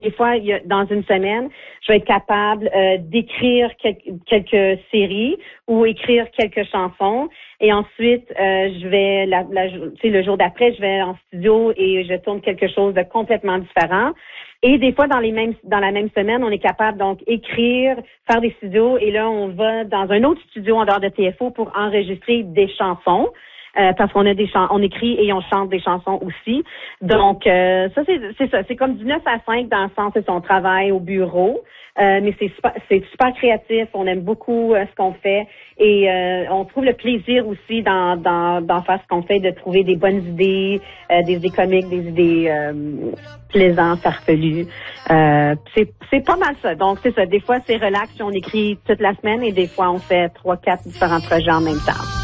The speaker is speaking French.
des fois, dans une semaine, je vais être capable d'écrire quelques séries ou écrire quelques chansons. Et ensuite, je vais, le jour d'après, je vais en studio et je tourne quelque chose de complètement différent. Et des fois, dans la même semaine, on est capable donc écrire, faire des studios, et là, on va dans un autre studio en dehors de TFO pour enregistrer des chansons. Parce qu'on a on écrit et on chante des chansons aussi. Donc ça c'est ça, c'est comme du 9 à 5 dans le sens de son travail au bureau. Mais c'est super créatif, on aime beaucoup ce qu'on fait et on trouve le plaisir aussi d'en faire ce qu'on fait, de trouver des bonnes idées, des idées comiques, des idées plaisantes, farfelues. C'est pas mal ça. Donc c'est ça, des fois c'est relax, on écrit toute la semaine et des fois on fait 3-4 différents projets en même temps.